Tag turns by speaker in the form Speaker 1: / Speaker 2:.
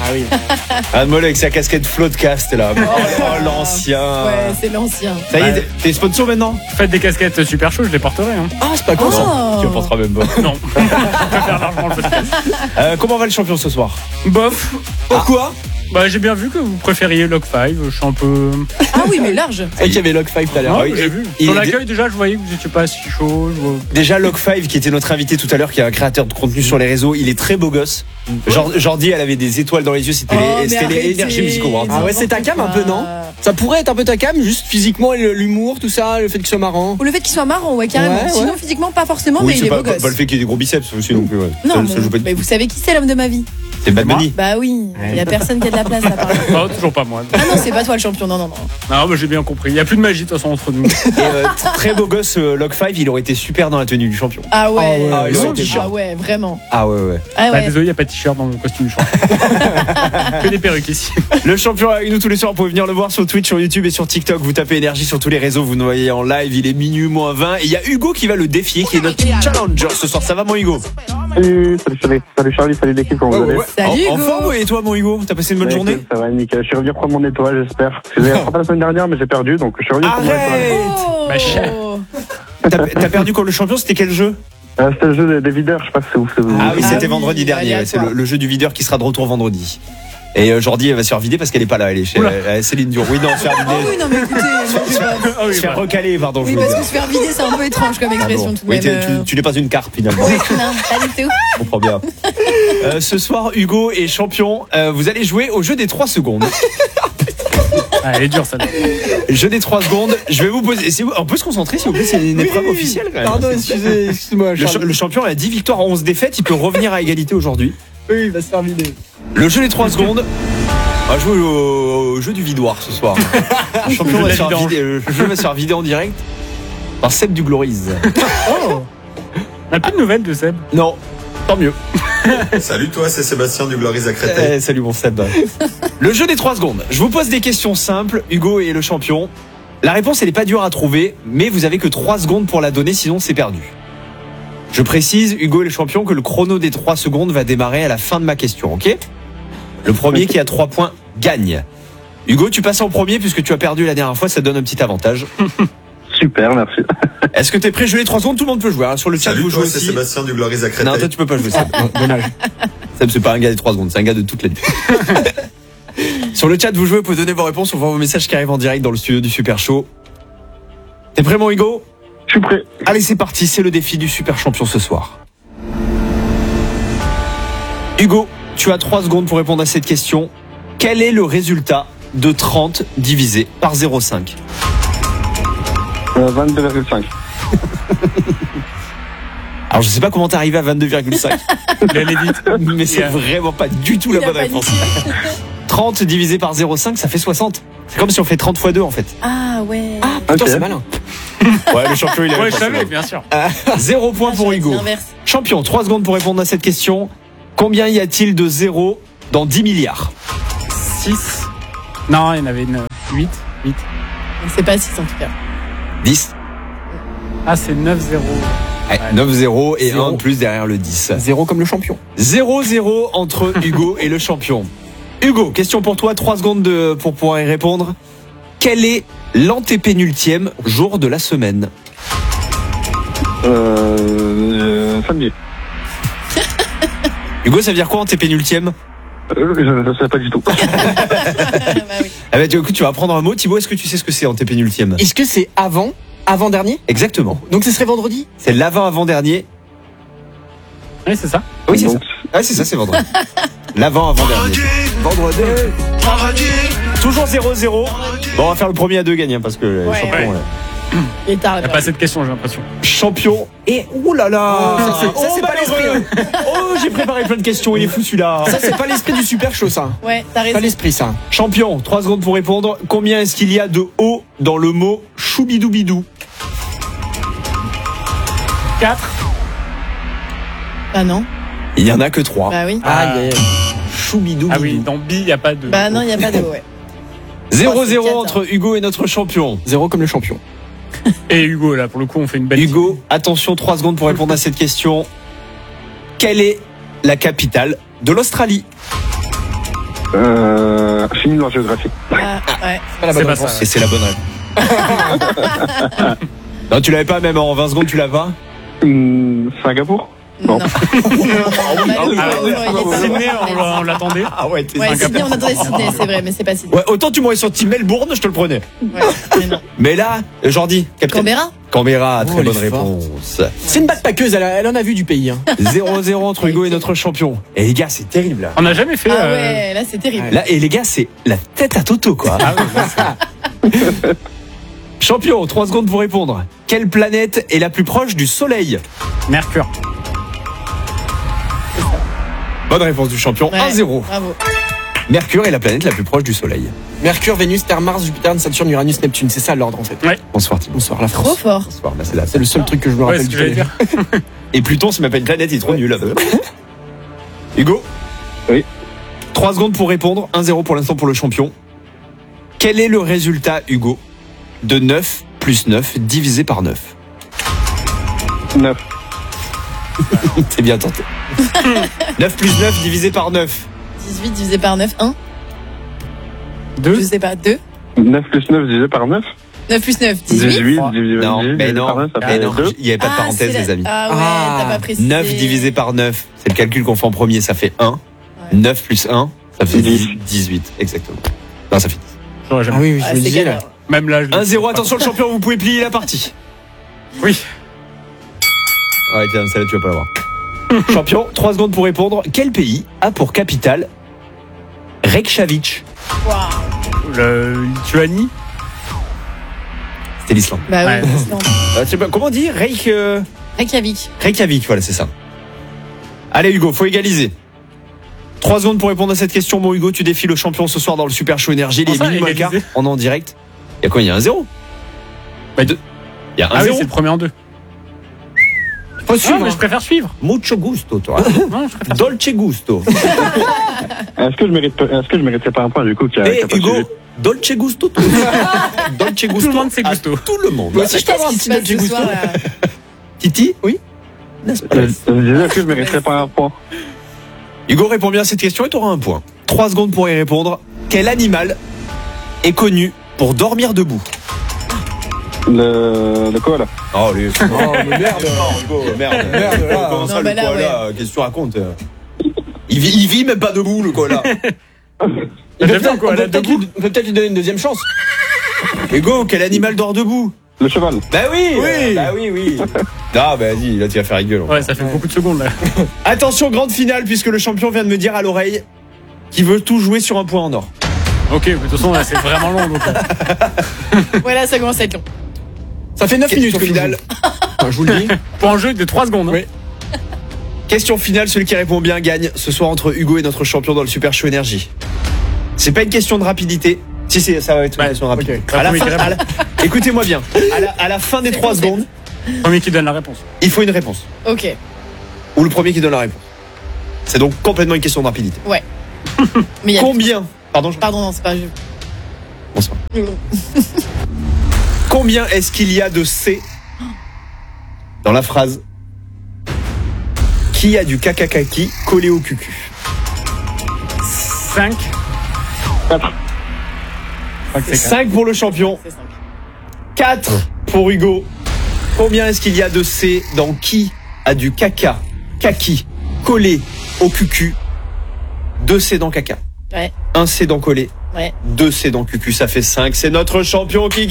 Speaker 1: oui.
Speaker 2: Anne-Molle avec sa casquette Floatcast là. Oh, l'ancien.
Speaker 3: Ouais, c'est l'ancien.
Speaker 2: Ça y est, t'es sponsor maintenant?
Speaker 4: Faites des casquettes super chaudes, je les porterai. Hein.
Speaker 1: Ah, c'est pas con ça.
Speaker 2: Tu ne penseras même pas.
Speaker 4: Non, je préfère largement le podcast.
Speaker 2: Comment va le champion ce soir?
Speaker 4: Bof.
Speaker 1: Pourquoi?
Speaker 4: Bah, j'ai bien vu que vous préfériez Log 5. Je suis un peu.
Speaker 3: Ah oui, mais large.
Speaker 1: C'est vrai qu'il y avait Log 5 tout à l'heure.
Speaker 4: Ouais,
Speaker 2: oui,
Speaker 4: j'ai vu.
Speaker 2: il
Speaker 4: Sur
Speaker 2: est-
Speaker 4: l'accueil, déjà, je voyais que vous n'étiez pas si chaud.
Speaker 2: Déjà Log5 qui était notre invité tout à l'heure, qui est un créateur de contenu sur les réseaux, il est très beau gosse. Jordi, elle avait des étoiles dans les yeux, c'était
Speaker 3: Oh, mais
Speaker 2: les
Speaker 3: arrêtez.
Speaker 2: Energy Music Awards.
Speaker 1: Ah ouais, c'est ta cam un peu, non? Ça pourrait être un peu ta cam, juste physiquement, l'humour, tout ça, le fait qu'il soit marrant.
Speaker 3: Ou le fait qu'il soit marrant, ouais, carrément.
Speaker 1: Ouais,
Speaker 3: Sinon,
Speaker 1: ouais.
Speaker 3: physiquement, pas forcément,
Speaker 2: Oui,
Speaker 3: mais il
Speaker 2: c'est
Speaker 3: est
Speaker 2: pas,
Speaker 3: beau gosse.
Speaker 2: pas le fait qu'il y ait des gros biceps aussi non plus. Ouais.
Speaker 3: Non,
Speaker 2: Ça joue pas.
Speaker 3: mais vous savez qui c'est l'homme de ma vie?
Speaker 2: C'est Bad Bunny.
Speaker 3: Bah oui, il y a personne qui a de la place là par exemple.
Speaker 4: Non, toujours pas moi.
Speaker 3: Ah non, c'est pas toi le champion, non, non, non.
Speaker 4: Non, bah, j'ai bien compris. Il n'y a plus de magie de toute façon entre nous.
Speaker 2: Et, très beau gosse Log5, il aurait été super dans la tenue du champion.
Speaker 3: Ah ouais,
Speaker 2: Ah, il aurait
Speaker 3: ah,
Speaker 2: été chaud.
Speaker 3: ouais, vraiment.
Speaker 2: Ah ouais.
Speaker 3: Ah
Speaker 4: Bah,
Speaker 3: ouais.
Speaker 4: désolé, il n'y a pas de t-shirt dans le costume du champion. Que des perruques ici.
Speaker 2: Le champion est avec nous tous les soirs, vous pouvez venir le voir sur Twitch, sur YouTube et sur TikTok. Vous tapez énergie sur tous les réseaux, vous nous voyez en live, il est minuit moins 20. Et il y a Hugo qui va le défier, qui est notre challenger ce soir. Ça va mon Hugo?
Speaker 5: Salut Charlie, salut l'équipe, comment vous allez?
Speaker 3: Salut
Speaker 2: En
Speaker 3: Hugo.
Speaker 2: forme et toi mon Hugo? T'as passé une bonne
Speaker 5: Ouais,
Speaker 2: journée?
Speaker 5: écoute, ça va nickel, je suis revenu prendre mon étoile, j'espère. Parce que j'ai rattrapé la semaine dernière, mais j'ai perdu, donc je suis revenu prendre mon étoile.
Speaker 2: Arrête!
Speaker 3: Oh.
Speaker 4: Bah, chef.
Speaker 2: T'as perdu contre le champion, c'était quel jeu?
Speaker 5: C'était le jeu des videurs, je sais pas si c'est vous.
Speaker 2: Ah oui,
Speaker 3: Ah
Speaker 2: c'était
Speaker 3: oui,
Speaker 2: vendredi dernier, ouais, c'est
Speaker 3: aléatoire.
Speaker 2: le jeu du videur qui sera de retour vendredi. Et Jordi elle va se faire vider parce qu'elle est pas là, elle est chez Céline Dion. Oui, non, se faire
Speaker 3: Ah oui,
Speaker 2: vider.
Speaker 3: non, mais écoutez, je sais pas.
Speaker 4: Ah oui,
Speaker 2: Se faire
Speaker 4: bah.
Speaker 2: recaler, pardon.
Speaker 3: Oui,
Speaker 2: je veux
Speaker 3: parce
Speaker 2: dire.
Speaker 3: que se faire vider, c'est un peu étrange comme
Speaker 2: Ah
Speaker 3: expression
Speaker 2: bon.
Speaker 3: tout de
Speaker 2: Oui,
Speaker 3: même.
Speaker 2: tu n'es pas une carte finalement.
Speaker 3: Oui, non, pas du tout.
Speaker 2: Je comprends bien. Ce soir, Hugo est champion. Vous allez jouer au jeu des 3 secondes.
Speaker 4: Ah, elle est dure, ça.
Speaker 2: Jeu des 3 secondes. Je vais vous poser. On peut se concentrer, s'il vous plaît, c'est une épreuve officielle quand même.
Speaker 1: Pardon, excuse-moi, Charlie.
Speaker 2: Le champion a 10 victoires, 11 défaites. Il peut revenir à égalité aujourd'hui.
Speaker 1: Oui, il va se faire vider.
Speaker 2: Le jeu des 3 secondes. On va jouer au jeu du vidoir ce soir. Le champion va se faire vider, le jeu va se faire vider en direct par Seb du Glories.
Speaker 4: On n'a plus de nouvelles de Seb.
Speaker 2: Non, tant mieux.
Speaker 6: Salut toi, c'est Sébastien du Glories à Créteil.
Speaker 2: Salut mon Seb. Le jeu des 3 secondes. Je vous pose des questions simples. Hugo est le champion. La réponse, elle n'est pas dure à trouver, mais vous avez que 3 secondes pour la donner, sinon c'est perdu. Je précise, Hugo est le champion, que le chrono des 3 secondes va démarrer à la fin de ma question, ok? Le premier qui a 3 points gagne. Hugo, tu passes en premier puisque tu as perdu la dernière fois, ça donne un petit avantage.
Speaker 5: Super, merci.
Speaker 2: Est-ce que t'es prêt? Jouer les 3 secondes, tout le monde peut jouer. Hein. Sur le chat,
Speaker 6: Salut
Speaker 2: vous
Speaker 6: toi,
Speaker 2: jouez
Speaker 6: c'est
Speaker 2: aussi.
Speaker 6: Sébastien du Glories à Créteil.
Speaker 2: Non, toi tu peux pas jouer, Seb.
Speaker 1: Dommage.
Speaker 2: Seb, c'est pas un gars des 3 secondes, c'est un gars de toute la nuit. Sur le chat, vous jouez, vous pouvez donner vos réponses, on voit vos messages qui arrivent en direct dans le studio du Super Show. T'es prêt mon Hugo?
Speaker 5: Je suis prêt.
Speaker 2: Allez, c'est parti, c'est le défi du Super Champion ce soir. Hugo, tu as 3 secondes pour répondre à cette question. Quel est le résultat de 30 divisé par 0,5?
Speaker 5: 22,5.
Speaker 2: Alors je sais pas comment t'es arrivé à 22,5,
Speaker 4: Il allait vite.
Speaker 2: mais c'est vraiment pas du tout la
Speaker 3: Il a
Speaker 2: bonne réponse.
Speaker 3: paniqué.
Speaker 2: 30 divisé par 0,5, ça fait 60. C'est comme si on fait 30 x 2 en fait.
Speaker 3: Ah ouais.
Speaker 2: Putain,
Speaker 5: Ok.
Speaker 2: c'est malin. Ouais, le champion il est
Speaker 4: Ouais, je savais, bien sûr.
Speaker 2: 0 point pour Hugo.
Speaker 3: L'inverse.
Speaker 2: Champion, 3 secondes pour répondre à cette question. Combien y a-t-il de zéros dans 10 milliards?
Speaker 4: 6. Non, il y en avait 8.
Speaker 3: C'est pas 6 en tout cas.
Speaker 2: 10.
Speaker 4: Ah, c'est 9-0.
Speaker 2: Ouais, 9-0 et 1
Speaker 1: Zéro.
Speaker 2: de plus derrière le 10.
Speaker 1: 0 comme le champion.
Speaker 2: 0-0 entre Hugo et le champion. Hugo, question pour toi, 3 secondes pour pouvoir y répondre. Quel est l'antépénultième jour de la semaine?
Speaker 5: Samedi.
Speaker 2: Hugo, ça veut dire quoi antépénultième?
Speaker 5: Je ne sais pas du tout.
Speaker 3: Bah oui.
Speaker 2: Ah bah, du coup, tu vas apprendre un mot. Thibaut, est-ce que tu sais ce que c'est antépénultième?
Speaker 1: Est-ce que c'est avant-dernier?
Speaker 2: Exactement.
Speaker 1: Donc ce serait vendredi?
Speaker 2: C'est l'avant-avant-dernier.
Speaker 4: Oui, c'est ça.
Speaker 2: Oui, c'est ça.
Speaker 5: Donc,
Speaker 2: Ah, c'est ça, c'est vendredi. L'avant-avant-dernier. Vendredi. Toujours 0-0. Bon, on va faire le premier à 2 gagnants parce que le
Speaker 3: Ouais,
Speaker 2: champion,
Speaker 4: ouais.
Speaker 3: Il est tard
Speaker 4: Il n'y a
Speaker 3: là.
Speaker 4: pas cette question, j'ai l'impression.
Speaker 2: champion. Et ouh là là.
Speaker 1: ça, c'est pas
Speaker 2: malheureux. Oh, j'ai préparé plein de questions. Il est fou celui-là.
Speaker 1: Ça, c'est pas l'esprit du super show, ça.
Speaker 3: Ouais, t'as
Speaker 1: Pas
Speaker 3: raison.
Speaker 1: l'esprit, ça.
Speaker 2: Champion. 3 secondes pour répondre. Combien est-ce qu'il y a de O dans le mot choubidoubidou?
Speaker 4: 4.
Speaker 3: Bah non.
Speaker 2: Il y en a que 3.
Speaker 3: Bah oui.
Speaker 1: Aïe, aïe, aïe.
Speaker 2: Choubidoubidou.
Speaker 4: Ah oui, dans B, il n'y a pas de.
Speaker 3: Bah non, il y a pas de ouais.
Speaker 2: 0-0
Speaker 3: 4,
Speaker 2: entre Hugo et notre champion.
Speaker 1: 0 comme le champion.
Speaker 4: Et Hugo, là, pour le coup, on fait une belle.
Speaker 2: Hugo, attention, 3 secondes pour répondre à cette question. Quelle est la capitale de l'Australie?
Speaker 5: Fini en géographie.
Speaker 3: Ah, ouais.
Speaker 1: Pas la bonne
Speaker 4: C'est pas
Speaker 1: réponse.
Speaker 4: ça.
Speaker 2: Et c'est la bonne réponse. Non, tu l'avais pas, même en 20 secondes, tu l'as pas.
Speaker 5: Singapour.
Speaker 3: Non.
Speaker 5: Non.
Speaker 4: Sydney, on l'attendait.
Speaker 2: Ah ouais, t'es
Speaker 3: Ouais, Sydney, on attendait Sydney, c'est vrai, mais c'est pas Sydney.
Speaker 2: Ouais, autant tu m'aurais sorti Melbourne, je te le prenais.
Speaker 3: Ouais, mais non.
Speaker 2: Mais là, Jordi, capitaine.
Speaker 3: Canberra.
Speaker 2: Canberra, très
Speaker 1: Oh,
Speaker 2: bonne
Speaker 1: elle est forte.
Speaker 2: réponse.
Speaker 1: C'est une backpackeuse, elle en a vu du pays. Hein.
Speaker 2: 0-0 entre Hugo et notre champion. Et les gars, c'est terrible là.
Speaker 4: On n'a jamais fait.
Speaker 3: Ah ouais, là c'est terrible.
Speaker 2: Là, et les gars, c'est la tête à Toto, quoi. Champion, 3 secondes pour répondre. Quelle planète est la plus proche du Soleil?
Speaker 4: Mercure.
Speaker 2: Bonne réponse du champion,
Speaker 3: Ouais,
Speaker 2: 1-0.
Speaker 3: Bravo.
Speaker 2: Mercure est la planète la plus proche du Soleil.
Speaker 1: Mercure, Vénus, Terre, Mars, Jupiter, Saturne, Uranus, Neptune. C'est ça l'ordre en fait.
Speaker 4: Ouais.
Speaker 2: Bonsoir Thibaut.
Speaker 1: Bonsoir la
Speaker 3: Trop
Speaker 1: France.
Speaker 3: fort.
Speaker 2: Bonsoir, bah, c'est là.
Speaker 1: C'est le seul truc que je me
Speaker 4: Ouais,
Speaker 1: rappelle
Speaker 4: c'est ce
Speaker 1: du
Speaker 4: que j'allais
Speaker 1: collège.
Speaker 4: dire.
Speaker 2: Et Pluton, c'est même pas une planète, il est trop nul. Hugo?
Speaker 5: Oui.
Speaker 2: 3 secondes pour répondre, 1-0 pour l'instant pour le champion. Quel est le résultat, Hugo, de 9 plus 9 divisé par 9?
Speaker 5: 9.
Speaker 2: C'est bien tenté. 9 plus 9 divisé par 9.
Speaker 3: 18 divisé par 9, 1.
Speaker 4: 2.
Speaker 3: Je sais pas, 2.
Speaker 5: 9 plus 9 divisé par 9.
Speaker 3: 9 plus 9, 18.
Speaker 5: 18 divisé
Speaker 2: Non, mais
Speaker 5: divisé
Speaker 2: non,
Speaker 5: par 9, ça
Speaker 2: mais
Speaker 5: fait
Speaker 2: non,
Speaker 5: 2.
Speaker 2: il n'y avait pas de parenthèse, les amis.
Speaker 3: Ah ouais,
Speaker 1: Ah.
Speaker 3: t'as pas précisé.
Speaker 2: 9 divisé par 9, c'est le calcul qu'on fait en premier, ça fait 1. 9 plus 1, ça fait 18, exactement. Non, ça fait 10.
Speaker 4: J'aurais jamais.
Speaker 1: Ah oui, oui,
Speaker 3: Ah,
Speaker 1: je me
Speaker 3: c'est
Speaker 1: disais là.
Speaker 3: galère.
Speaker 4: Même là. je-
Speaker 2: 1-0, attention le champion, vous pouvez plier la partie.
Speaker 4: Oui.
Speaker 2: Ouais, tiens, celle-là, tu vas pas l'avoir. Champion, 3 secondes pour répondre. Quel pays a pour capitale Reykjavik?
Speaker 3: Waouh.
Speaker 4: Le Lituanie.
Speaker 2: C'était l'Islande.
Speaker 3: Bah
Speaker 4: Ouais.
Speaker 3: oui, Islande.
Speaker 2: Je sais pas, comment on dit
Speaker 3: Reykjavik.
Speaker 2: Reykjavik, voilà, c'est ça. Allez, Hugo, faut égaliser. 3 secondes pour répondre à cette question. Bon, Hugo, tu défies le champion ce soir dans le Super Show Énergie. Il est
Speaker 4: Comment ça,
Speaker 2: minuit moins le quart.
Speaker 4: égaliser
Speaker 2: On est en direct. Il y a quoi? Il y a 1-0.
Speaker 4: Bah,
Speaker 2: Il y a 1-0.
Speaker 4: Ah oui, c'est le premier en 2.
Speaker 1: Faut
Speaker 4: Ah,
Speaker 1: suivre.
Speaker 4: mais
Speaker 1: hein.
Speaker 4: je préfère suivre.
Speaker 2: Mucho gusto, toi.
Speaker 4: Non, je préfère.
Speaker 2: Dolce gusto.
Speaker 5: Est-ce que je mériterais pas un point du coup qui a
Speaker 2: Et
Speaker 5: pas
Speaker 2: Hugo,
Speaker 5: suivi
Speaker 2: Dolce gusto. Tout. Dolce gusto.
Speaker 4: Tout le monde sait
Speaker 2: à
Speaker 4: gusto.
Speaker 2: Tout le monde.
Speaker 1: Moi aussi, je peux avoir un
Speaker 3: Qu'est-ce qui
Speaker 1: petit
Speaker 3: se passe
Speaker 1: Dolce
Speaker 3: ce
Speaker 1: Gusto.
Speaker 3: soir là?
Speaker 2: Titi? Oui.
Speaker 5: Je disais, est-ce que je mériterais pas un point?
Speaker 2: Hugo, réponds bien à cette question et tu auras un point. 3 secondes pour y répondre. Quel animal est connu pour dormir debout?
Speaker 5: Le koala.
Speaker 2: Oh, lui.
Speaker 1: Oh, mais merde.
Speaker 2: Hugo, merde.
Speaker 1: Merde, là.
Speaker 2: Comment ça,
Speaker 3: Non,
Speaker 2: le
Speaker 3: mais là,
Speaker 2: koala? Qu'est-ce que tu racontes? Il vit même pas debout, le koala.
Speaker 1: Il
Speaker 4: J'aime bien
Speaker 1: on
Speaker 4: quoi,
Speaker 1: peut
Speaker 4: là,
Speaker 1: peut-être
Speaker 4: debout.
Speaker 1: lui- on peut peut-être lui donner une deuxième chance.
Speaker 2: Hugo, quel animal dort debout?
Speaker 5: Le cheval.
Speaker 2: Bah oui,
Speaker 1: Oui.
Speaker 2: bah oui. Non, bah vas-y, là tu vas faire la gueule.
Speaker 4: Ouais, ça fait beaucoup de secondes là.
Speaker 2: Attention, grande finale, puisque le champion vient de me dire à l'oreille qu'il veut tout jouer sur un point en or.
Speaker 4: Ok, mais de toute façon, là, c'est vraiment long. Donc,
Speaker 3: Voilà, ça commence à être long.
Speaker 1: Ça fait 9 minutes
Speaker 2: Question
Speaker 1: que je
Speaker 2: finale.
Speaker 1: joue. Enfin, je vous le dis.
Speaker 4: pour un jeu de 3 secondes. Hein.
Speaker 1: Oui.
Speaker 2: Question finale, celui qui répond bien gagne ce soir entre Hugo et notre champion dans le Super Show Énergie. C'est pas une question de rapidité. Si, ça va être une
Speaker 4: Ouais,
Speaker 2: question de rapidité.
Speaker 4: ok.
Speaker 2: À la
Speaker 4: Premier qui
Speaker 2: fin- à la- Écoutez-moi bien. À la fin des 3 secondes,
Speaker 4: Premier qui donne la réponse.
Speaker 2: il faut une réponse.
Speaker 3: Ok.
Speaker 2: Ou le premier qui donne la réponse. C'est donc complètement une question de rapidité.
Speaker 3: Ouais. Mais il y a.
Speaker 2: Combien Pardon,
Speaker 3: Pardon, non, c'est pas.
Speaker 2: bonsoir. Combien est-ce qu'il y a de C dans la phrase qui a du kakakaki collé au cucu?
Speaker 4: 5.
Speaker 5: 4.
Speaker 2: 5 pour le champion,
Speaker 3: C'est 5.
Speaker 2: 4 pour Hugo. Combien est-ce qu'il y a de C dans qui a du caca, kaki, collé au cucu? 2 C dans caca,
Speaker 3: Ouais.
Speaker 2: 1 C dans collé,
Speaker 3: Ouais.
Speaker 2: 2 C dans cucu, ça fait 5. C'est notre champion qui gagne.